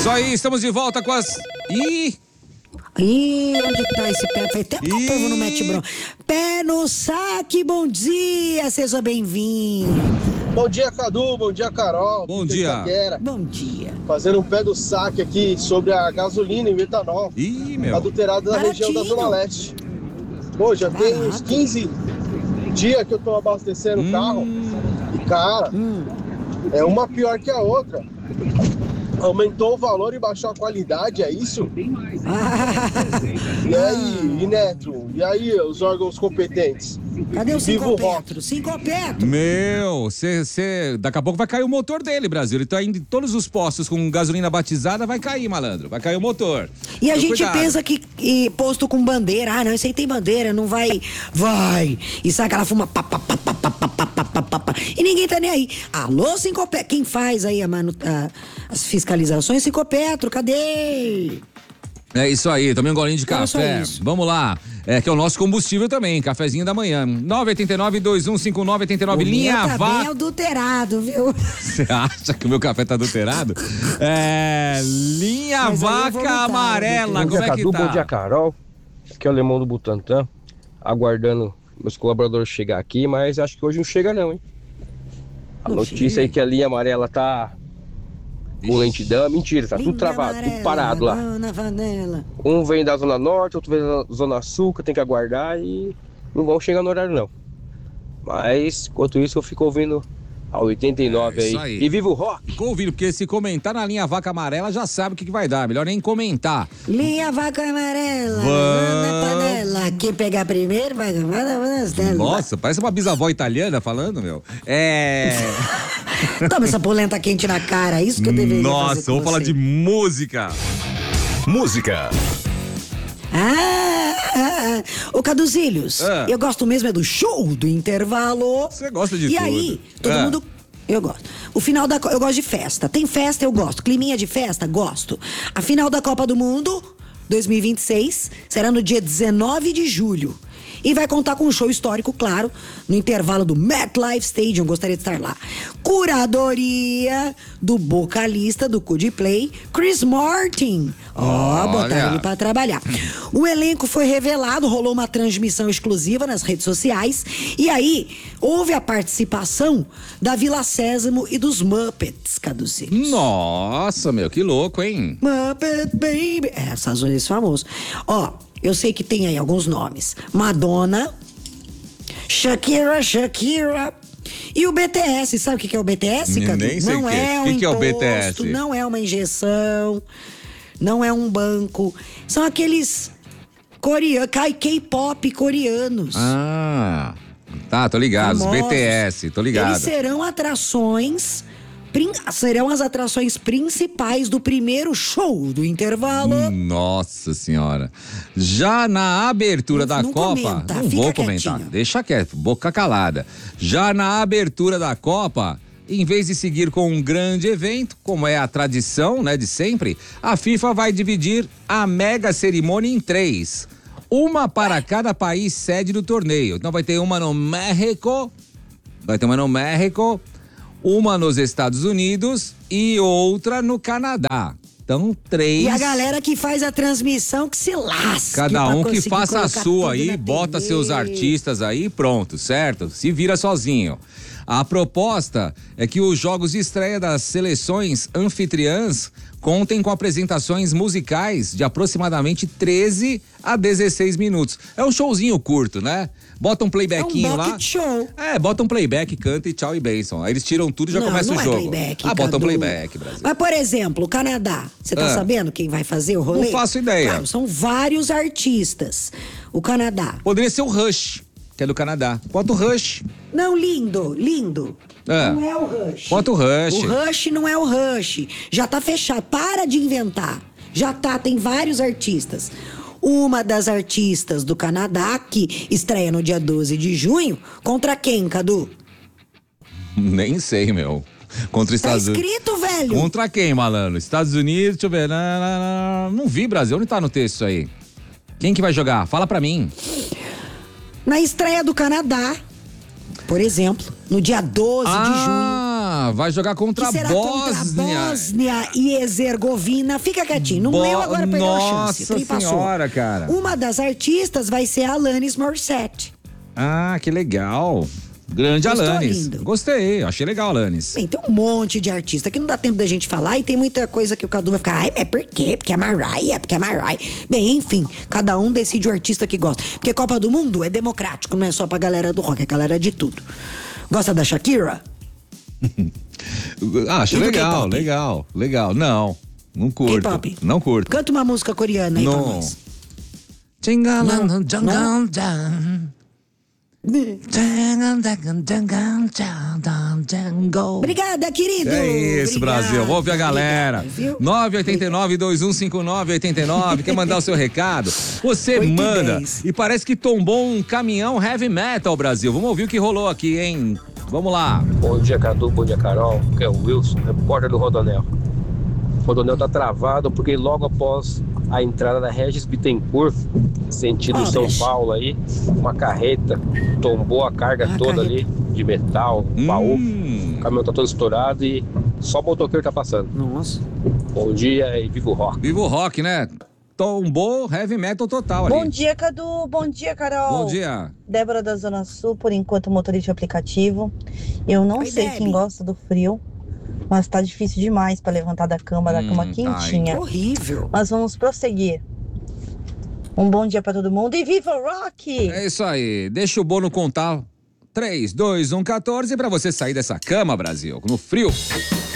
Isso aí, estamos de volta com as... Onde tá esse pé? Foi até o povo não mete bronca. Pé no saque, bom dia, seja bem-vindo. Bom dia, Cadu, bom dia, Carol. Bom dia. Bom dia. Fazendo um pé do saque aqui sobre a gasolina e o etanol. Adulterado na região da Zona Leste. Pô, já tem uns 15 dias que eu tô abastecendo o carro. E, cara, é uma pior que a outra. Aumentou o valor e baixou a qualidade, é isso? E aí, Inetro? E aí, os órgãos competentes? Cadê o Sincopetro? Sincopetro! Meu, daqui a pouco vai cair o motor dele, Brasil. Ele tá indo em todos os postos com gasolina batizada, vai cair, malandro. Vai cair o motor. E a gente cuidado. pensa que posto com bandeira, não, esse aí tem bandeira, não vai. Vai! E sai aquela fuma. E ninguém tá nem aí. Alô, Sincopetro? Quem faz aí as fiscalizações? Sincopetro, cadê? É isso aí, também um golinho de café. Vamos lá. Que é o nosso combustível também, cafezinho da manhã. 989-2159-89. Linha Vaca. Tá bem adulterado, viu? Você acha que o meu café tá adulterado? Linha Vaca Amarela, como é que tá? Bom dia, Carol. Aqui é o Alemão do Butantã, aguardando meus colaboradores chegar aqui, mas acho que hoje não chega não, hein? A notícia aí que a linha amarela tá com lentidão, é mentira, tá tudo travado, tudo parado lá. Um vem da Zona Norte, outro vem da Zona Sul, que eu tenho que aguardar e não vão chegar no horário não. Mas, enquanto isso, eu fico ouvindo a 89 aí. E viva o rock! Ficou ouvindo, porque se comentar na linha Vaca Amarela, já sabe o que vai dar, melhor nem comentar. Linha Vaca Amarela, na panela, quem pegar primeiro vai... Nossa, parece uma bisavó italiana falando, meu. Toma essa polenta quente na cara, isso que eu deveria fazer. Nossa, vamos falar de música. Música. Ô Caduzilhos, eu gosto mesmo do show do intervalo. Você gosta de tudo. E aí, todo mundo... Eu gosto. O final da... Eu gosto de festa. Tem festa, eu gosto. Climinha de festa, gosto. A final da Copa do Mundo 2026 será no dia 19 de julho. E vai contar com um show histórico, claro, no intervalo do MetLife Stadium. Gostaria de estar lá. Curadoria do vocalista do Coldplay, Chris Martin. Botaram ele pra trabalhar. O elenco foi revelado, rolou uma transmissão exclusiva nas redes sociais. E aí, houve a participação da Vila Sésamo e dos Muppets, Caduzinho. Nossa, meu, que louco, hein? Muppet Baby. Esse famoso. Eu sei que tem aí alguns nomes. Madonna, Shakira. E o BTS, sabe o que é o BTS, Cadu? Nem sei não é um imposto, é o BTS? Não é uma injeção, não é um banco. São aqueles K-pop coreanos. Tá, tô ligado. Famosos. BTS, tô ligado. Eles serão as atrações principais do primeiro show do intervalo. Nossa senhora. Já na abertura da Copa... Não vou comentar, quietinho. Deixa quieto, boca calada. Já na abertura da Copa, em vez de seguir com um grande evento, como é a tradição, né, de sempre, a FIFA vai dividir a mega cerimônia em 3. Uma para cada país sede do torneio. Então vai ter uma no México, uma nos Estados Unidos e outra no Canadá. Então, 3. E a galera que faz a transmissão que se lasque. Cada um que faça a sua aí, bota seus artistas aí, pronto, certo? Se vira sozinho. A proposta é que os jogos de estreia das seleções anfitriãs contem com apresentações musicais de aproximadamente 13 a 16 minutos. É um showzinho curto, né? Bota um playbackinho lá. Show. Bota um playback, canta e tchau e benção. Aí eles tiram tudo e já começa o jogo. Bota um playback, Brasil. Mas, por exemplo, o Canadá. Você tá sabendo quem vai fazer o rolê? Não faço ideia. Claro, são vários artistas. O Canadá. Poderia ser o Rush, que é do Canadá. Bota o Rush. Não, lindo. Não é o Rush. Bota o Rush. O Rush não é o Rush. Já tá fechado. Para de inventar. Tem vários artistas. Uma das artistas do Canadá, que estreia no dia 12 de junho, contra quem, Cadu? Nem sei, meu. Contra os Estados Unidos. Tá escrito, velho. Contra quem, malandro? Estados Unidos, deixa eu ver. Não vi, Brasil. Onde tá no texto isso aí? Quem que vai jogar? Fala pra mim. Na estreia do Canadá, por exemplo, no dia 12 de junho. vai jogar contra a Contra a Bósnia. Bósnia e Herzegovina. Fica quietinho, não leu, agora perdeu a chance. Nossa senhora, cara. Uma das artistas vai ser a Alanis Morissette. Ah, que legal. Grande Gostou, Alanis. lindo? Gostei, achei legal, Alanis. Bem, tem um monte de artista que não dá tempo da gente falar e tem muita coisa que o Cadu vai ficar, ai, é por quê? Porque é Mariah, porque é Mariah. Bem, enfim, cada um decide o artista que gosta. Porque Copa do Mundo é democrático, não é só pra galera do rock, é galera de tudo. Gosta da Shakira? Acho legal, legal. Não curto. K-pop? Não curto. Canta uma música coreana aí pra nós. Obrigada, querido. É isso, Brasil. Vamos ouvir a galera. 989-2159-89. Quer mandar o seu recado? Você manda. E parece que tombou um caminhão heavy metal, Brasil. Vamos ouvir o que rolou aqui, hein? Vamos lá. Bom dia, Cadu. Bom dia, Carol. Que é o Wilson, repórter do Rodonel. O Rodonel tá travado porque logo após a entrada da Regis Bittencourt, sentido São Paulo aí, uma carreta tombou a carga toda ali de metal, baú. O caminhão tá todo estourado e só o motoqueiro tá passando. Nossa. Bom dia e viva o rock. Viva o rock, né? Tombou heavy metal total ali. Bom dia, Cadu. Bom dia, Carol. Bom dia. Débora da Zona Sul, por enquanto motorista de aplicativo. Eu não sei quem gosta do frio, mas tá difícil demais para levantar da cama quentinha. Tá horrível. Mas vamos prosseguir. Um bom dia para todo mundo e viva o rock! É isso aí. Deixa o Bono contar. 3, 2, 1, 14 pra você sair dessa cama, Brasil. No frio.